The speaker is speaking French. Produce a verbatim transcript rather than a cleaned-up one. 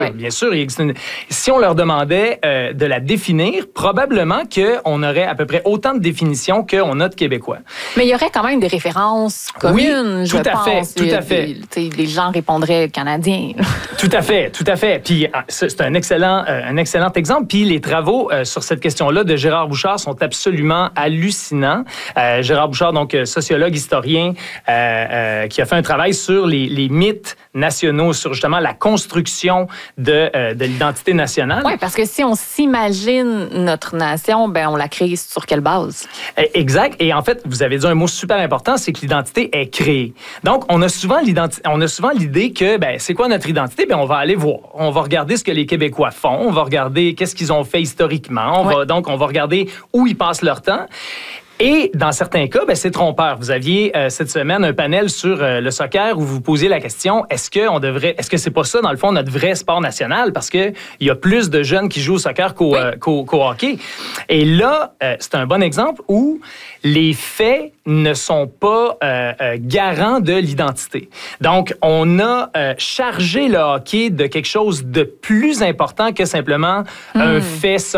Ouais. Bien sûr, il existe une... si on leur demandait euh, de la définir, probablement qu'on aurait à peu près autant de définitions qu'on a de Québécois. Mais il y aurait quand même des références communes, oui, je tout à pense. fait, tout à fait. Des, les gens répondraient canadien. Tout à fait, tout à fait. Puis c'est un excellent, euh, un excellent exemple. Puis les travaux euh, sur cette question-là de Gérard Bouchard sont absolument hallucinants. Euh, Gérard Bouchard, donc sociologue, historien, euh, euh, qui a fait un travail sur les, les mythes nationaux, sur justement la construction de, euh, de l'identité nationale. Oui, parce que si on s'imagine notre nation, ben on la crée sur quelle base? Exact. Et en fait, vous avez dit un mot super important, c'est que l'identité est créée. Donc, on a souvent l'identité, on a souvent l'idée que, ben, c'est quoi notre identité? Ben, on va aller voir. On va regarder ce que les Québécois font. On va regarder qu'est-ce qu'ils ont fait historiquement. On ouais. va, donc, on va regarder où ils passent leur temps. Et dans certains cas, ben, c'est trompeur. Vous aviez euh, cette semaine un panel sur euh, le soccer où vous posiez la question, est-ce que on devrait, est-ce que c'est pas ça, dans le fond, notre vrai sport national? Parce qu'il y a plus de jeunes qui jouent au soccer qu'au, oui. euh, qu'au, qu'au hockey. Et là, euh, c'est un bon exemple où les faits ne sont pas euh, euh, garants de l'identité. Donc, on a euh, chargé le hockey de quelque chose de plus important que simplement mmh. un fait